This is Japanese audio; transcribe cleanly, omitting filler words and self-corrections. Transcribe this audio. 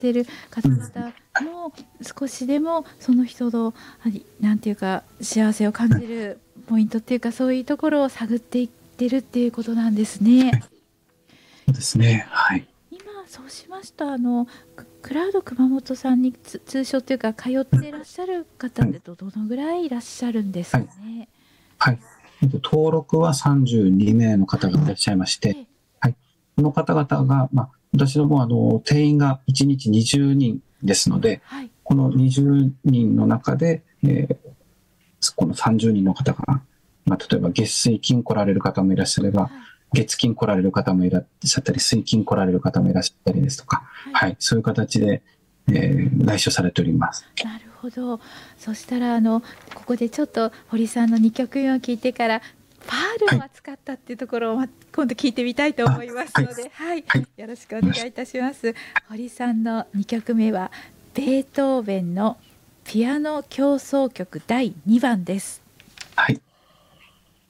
ってる方々も少しでもその人のなんていうか幸せを感じるポイントっていうか、そういうところを探っていってるっていうことなんですね。 そうですね。はい。 今そうしましたクラウド熊本さんに通称というか通っていらっしゃる方っはい。 てどのぐらいいらっしゃるんですはい。 かね。 はい。登録は32名の方はい。 がいらっしゃいまして、 ええ。 はい。この方々が、私ども定員が1日20人ですので、 はい。 この20人の中で、この30人の方が、例えば月水金来られる方もいらっしゃれば、 はい。 月金来られる方もいらっしゃったり、水金来られる方もいらっしゃったりですとか、 はい。 はい、そういう形で、来所されております。 なるほど。そしたらここでちょっと堀さんの2曲目を聞いてからパールをはい。 扱ったっていうところを今度聞いてみたいと思いますはい。 ので、はい、 はい。 よろしくお願いいたします。堀さんの2曲目はベートーベンのピアノ協奏曲第2番です。 はい。